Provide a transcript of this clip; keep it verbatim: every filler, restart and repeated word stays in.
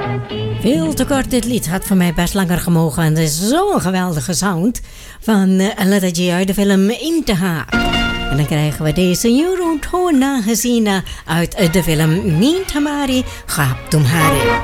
Veel te kort, dit lied had voor mij best langer gemogen. En het is zo'n geweldige sound van uh, Letta G uit de film Intaha. En dan krijgen we deze Jeroen Toon nagezien uit de film Min Tamari Gap Tumhari.